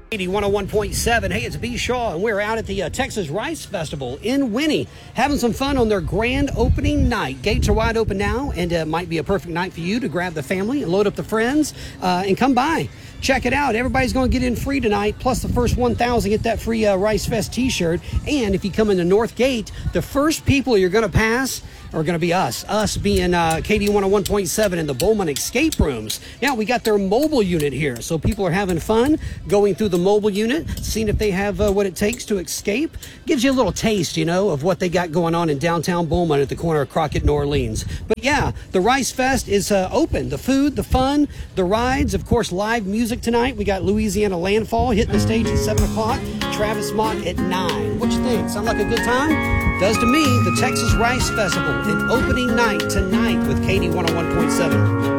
101.7. Hey, it's B. Shaw, and we're out at the Texas Rice Festival in Winnie, having some fun on their grand opening night. Gates are wide open now, and it might be a perfect night for you to grab the family and load up the friends and come by. Check it out. Everybody's going to get in free tonight, plus the first 1,000 get that free Rice Fest t-shirt. And if you come in the North Gate, the first people you're going to pass are going to be us being KD 101.7 in the Bowman escape rooms. Now, we got their mobile unit here, so people are having fun going through the mobile unit, seeing if they have what it takes to escape. Gives you a little taste, you know, of what they got going on in downtown Bowman at the corner of Crockett and Orleans. But yeah, the Rice Fest is open. The food, the fun, the rides, of course, live music tonight. We got Louisiana Landfall hitting the stage at 7 o'clock, Travis Mott at 9. What you think? Sound like a good time? Does to me. The Texas Rice Festival, an opening night tonight with KD 101.7.